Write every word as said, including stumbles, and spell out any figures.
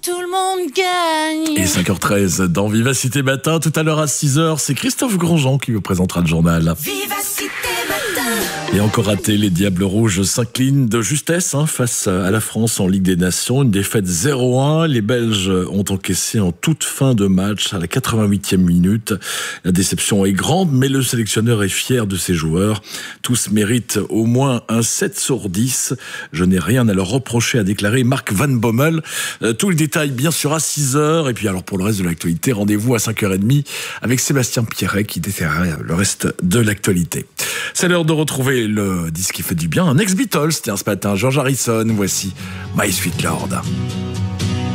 Tout le monde gagne. Et cinq heures treize dans Vivacité Matin. Tout à l'heure à six heures, c'est Christophe Grandjean qui vous présentera le journal. Vivacité Matin. Et encore raté, les Diables Rouges s'inclinent de justesse hein, face à la France en Ligue des Nations. Une défaite zéro un. Les Belges ont encaissé en toute fin de match à la quatre-vingt-huitième minute. La déception est grande, mais le sélectionneur est fier de ses joueurs. Tous méritent au moins un sept sur dix. Je n'ai rien à leur reprocher, a déclaré Marc Van Bommel. Euh, tous les détails, bien sûr, à six heures. Et puis alors, pour le reste de l'actualité, rendez-vous à cinq heures trente avec Sébastien Pierret qui détaillera le reste de l'actualité. C'est l'heure de retrouver le disque qui fait du bien. Un ex-Beatles, tiens, ce matin, George Harrison. Voici My Sweet Lord.